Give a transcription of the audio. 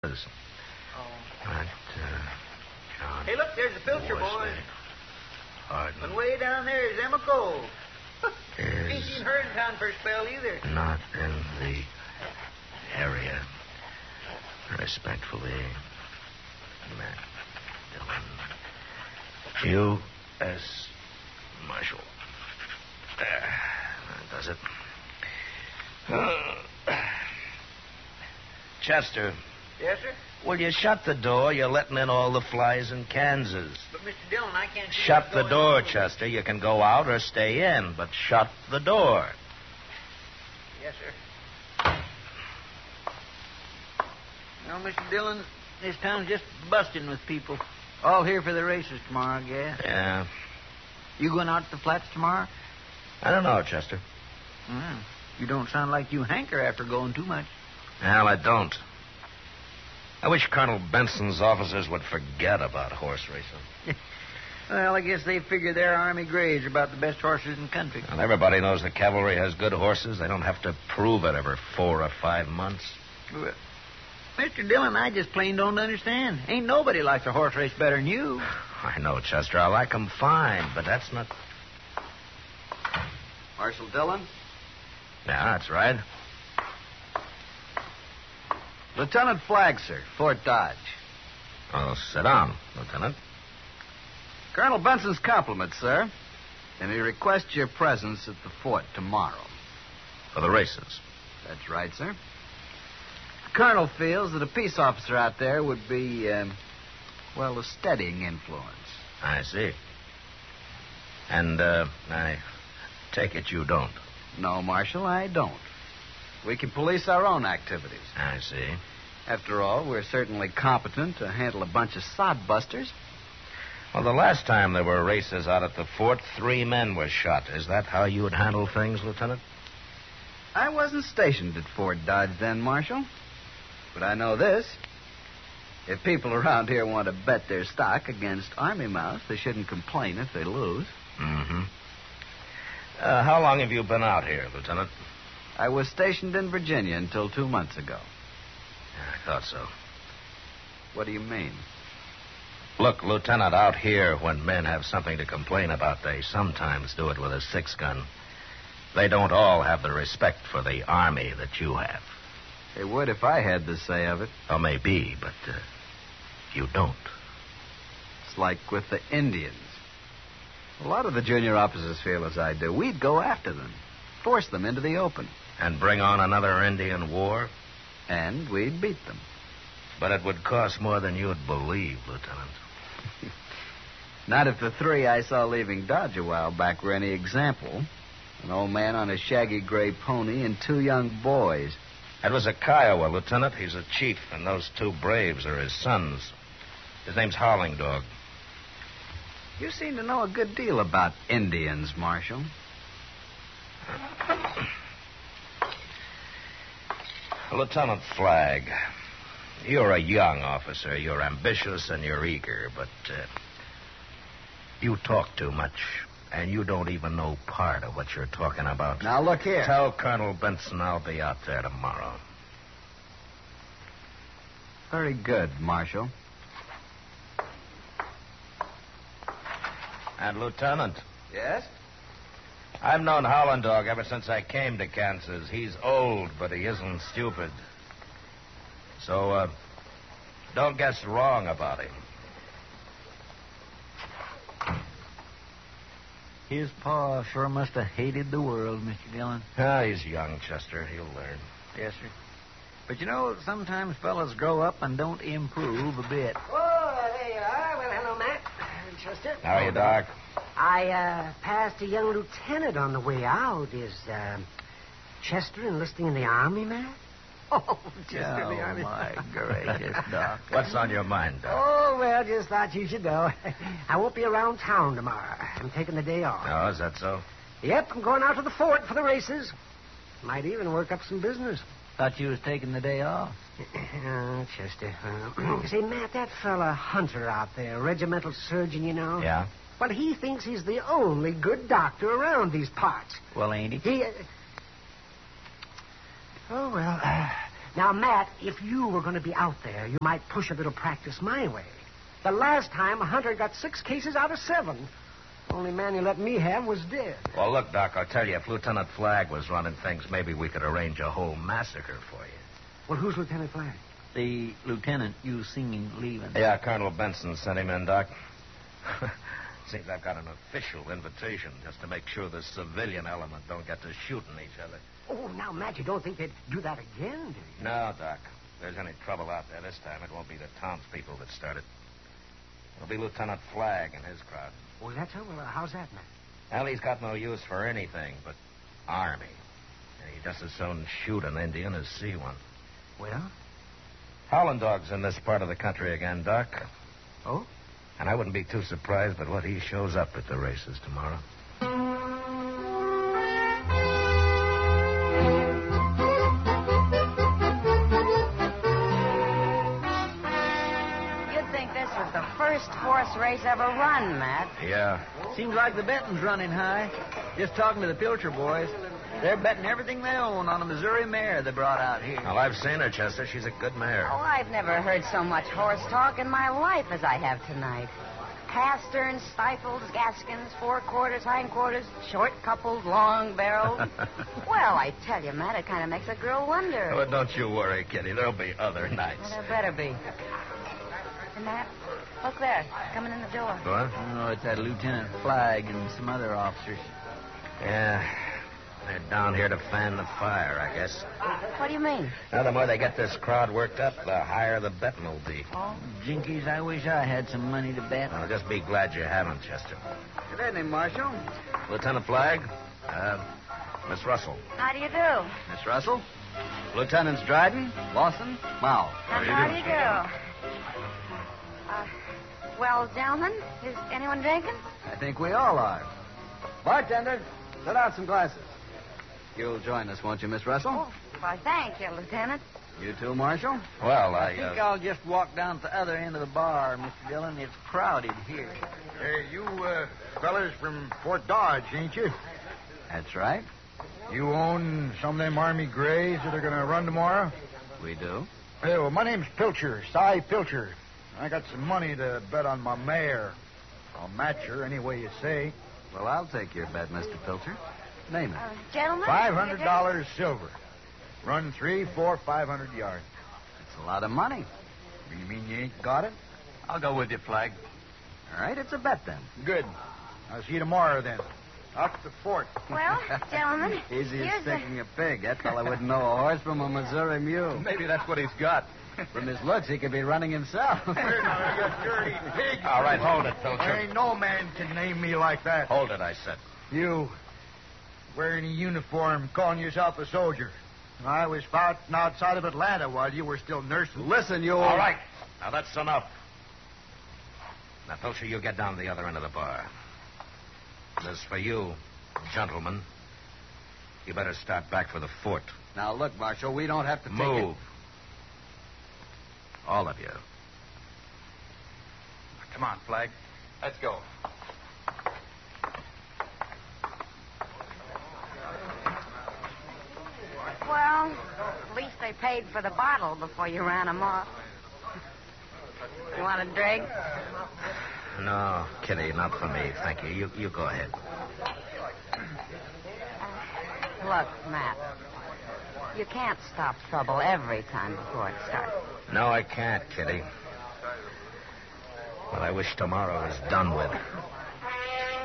Oh. But, John... Hey, look, there's the filter, boys. Hardin. And way down there is Emma Cole. Is Ain't seen her in town for a spell either. not in the area. Respectfully, Matt Dillon. U.S. Marshal. There. That does it. Chester, Yes, sir? will you shut the door? You're letting in all the flies in Kansas. But, Mr. Dillon, I can't see Shut what's the going door, on. Chester. You can go out or stay in, but shut the door. Yes, sir. Well, Mr. Dillon, this town's just busting with people. All here for the races tomorrow, I guess. Yeah. You going out to the flats tomorrow? I don't know, Chester. You don't sound like you hanker after going too much. Well, I don't. I wish Colonel Benson's officers would forget about horse racing. Well, I guess they figure their Army Greys are about the best horses in the country. And everybody knows the cavalry has good horses. They don't have to prove it every 4 or 5 months. Well, Mr. Dillon, I just plain don't understand. Ain't nobody likes a horse race better than you. I know, Chester. I like 'em fine, but that's not... Marshal Dillon? Yeah, that's right. Lieutenant Flagg, sir, Fort Dodge. Oh, sit down, Lieutenant. Colonel Benson's compliments, sir. And he requests your presence at the fort tomorrow. For the races. That's right, sir. The Colonel feels that a peace officer out there would be, a steadying influence. I see. And, I take it you don't. No, Marshal, I don't. We can police our own activities. I see. After all, we're certainly competent to handle a bunch of sodbusters. Well, the last time there were races out at the fort, 3 men were shot. Is that how you would handle things, Lieutenant? I wasn't stationed at Fort Dodge then, Marshal. But I know this. If people around here want to bet their stock against Army Mouse, they shouldn't complain if they lose. Mm-hmm. How long have you been out here, Lieutenant? I was stationed in Virginia until 2 months ago. I thought so. What do you mean? Look, Lieutenant, out here, when men have something to complain about, they sometimes do it with a 6-gun. They don't all have the respect for the Army that you have. They would if I had the say of it. Or maybe, but you don't. It's like with the Indians. A lot of the junior officers feel as I do. We'd go after them, force them into the open. And bring on another Indian war? And we'd beat them. But it would cost more than you'd believe, Lieutenant. Not if the 3 I saw leaving Dodge a while back were any example. An old man on a shaggy gray pony and 2 young boys. That was a Kiowa, Lieutenant. He's a chief, and those 2 braves are his sons. His name's Howling Dog. You seem to know a good deal about Indians, Marshal. Lieutenant Flagg, you're a young officer. You're ambitious and you're eager, but you talk too much, and you don't even know part of what you're talking about. Now, look here. Tell Colonel Benson I'll be out there tomorrow. Very good, Marshal. And, Lieutenant, Yes? I've known Howling Dog ever since I came to Kansas. He's old, but he isn't stupid. So, don't guess wrong about him. His pa sure must have hated the world, Mr. Dillon. Ah, he's young, Chester. He'll learn. Yes, sir. But you know, sometimes fellas grow up and don't improve a bit. Oh, there you are. Well, hello, Matt. Chester. How are you, Doc? I passed a young lieutenant on the way out. Is Chester enlisting in the Army, Matt? Oh, Chester in the Army. my gracious, Doc. What's on your mind, Doc? Oh, well, just thought you should know. I won't be around town tomorrow. I'm taking the day off. Oh, is that so? Yep, I'm going out to the fort for the races. Might even work up some business. Thought you was taking the day off. Oh, Chester. Say, Matt, that fella Hunter out there, regimental surgeon, you know. Yeah? Well, he thinks he's the only good doctor around these parts. Well, ain't he? He... Oh, well, Now, Matt, if you were going to be out there, you might push a little practice my way. The last time, Hunter got 6 cases out of 7. The only man you let me have was dead. Well, look, Doc, I'll tell you, if Lieutenant Flagg was running things, maybe we could arrange a whole massacre for you. Well, who's Lieutenant Flagg? The lieutenant you seen leaving. Yeah, Colonel Benson sent him in, Doc. Seems I've got an official invitation just to make sure the civilian element don't get to shooting each other. Oh, now, Matt, you don't think they'd do that again, do you? No, Doc. If there's any trouble out there this time, it won't be the townspeople that start it. It'll be Lieutenant Flagg and his crowd. Oh, that's so? Well, how's that, Matt? Well, he's got no use for anything but army. And he'd just as soon shoot an Indian as see one. Well? Howland Dog's in this part of the country again, Doc. Oh? And I wouldn't be too surprised but what he shows up at the races tomorrow. You'd think this was the first horse race ever run, Matt. Yeah. Seems like the betting's running high. Just talking to the Pilcher boys. They're betting everything they own on a Missouri mare they brought out here. Well, I've seen her, Chester. She's a good mare. Oh, I've never heard so much horse talk in my life as I have tonight. Pasterns, stifles, gaskins, forequarters, hindquarters, short coupled, long barreled. Well, I tell you, Matt, it kind of makes a girl wonder. Oh, don't you worry, Kitty. There'll be other nights. Well, there better be. Hey, Matt, look there, coming in the door. What? Oh, it's that Lieutenant Flagg and some other officers. Yeah. They're down here to fan the fire, I guess. What do you mean? Now, the more they get this crowd worked up, the higher the betting will be. Oh? Jinkies, I wish I had some money to bet. Well, just be glad you haven't, Chester. Good evening, Marshal. Lieutenant Flagg, Miss Russell. How do you do? Miss Russell. Lieutenants Dryden, Lawson, Mao. How do you do? Well, gentlemen, is anyone drinking? I think we all are. Bartender, set out some glasses. You'll join us, won't you, Miss Russell? Oh, well, thank you, Lieutenant. You too, Marshal? Well, I think I'll just walk down to the other end of the bar, Mr. Dillon. It's crowded here. Hey, you fellas from Fort Dodge, ain't you? That's right. You own some of them Army Grays that are going to run tomorrow? We do. Hey, well, my name's Pilcher, Cy Pilcher. I got some money to bet on my mare. I'll match her any way you say. Well, I'll take your bet, Mr. Pilcher. Name it. Gentlemen? $500 silver. Run 3, 4, 500 yards. It's a lot of money. You mean you ain't got it? I'll go with you, Flag. All right, it's a bet then. Good. I'll see you tomorrow then. Up to the fort. Well, gentlemen, Easy as here's the... sticking a pig. That fella wouldn't know a horse from a Missouri mule. Maybe that's what he's got. From his looks, he could be running himself. Here now, you dirty pig. All right, hold it, There Pilcher. ain't no man can name me like that. Hold it, I said. You, wearing a uniform, calling yourself a soldier. I was fighting outside of Atlanta while you were still nursing. Listen, you... All right. Now, that's enough. Now, Pilcher, you get down to the other end of the bar. And as for you, gentlemen, you better start back for the fort. Now, look, Marshal, we don't have to Move. All of you. Come on, Flag. Let's go. Well, at least they paid for the bottle before you ran them off. You want a drink? No, Kitty, not for me. Thank you. You go ahead. Look, Matt, you can't stop trouble every time before it starts. No, I can't, Kitty. But I wish tomorrow was done with.